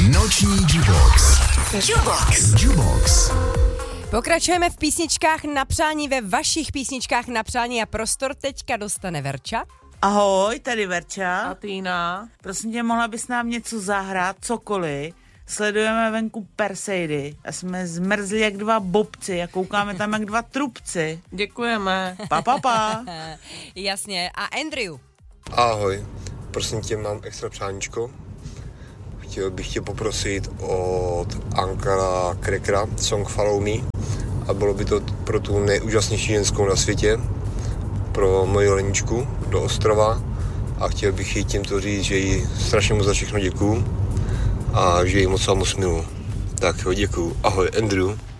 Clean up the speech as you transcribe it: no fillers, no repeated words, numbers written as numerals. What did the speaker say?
Noční Jubox. Jubox. Pokračujeme v písničkách na přání, ve vašich písničkách na přání a prostor teďka dostane Verča. Ahoj, tady Verča. A Týna. Prosím tě, mohla bys nám něco zahrát, cokoliv. Sledujeme venku Perseidy a jsme zmrzli jak dva bobci a koukáme tam jak dva trubci. Děkujeme. Pa. Jasně. A Andrew? Ahoj, prosím tě, mám extra přáníčko. Chtěl bych tě poprosit od Ankara Krekra song Follow Me a bylo by to pro tu nejúžasnější ženskou na světě, pro moji Leničku do Ostrova a chtěl bych jí tímto říct, že jí strašně moc za všechno děkuju a že jí moc miluji. Tak jo, děkuju. Ahoj, Andrew.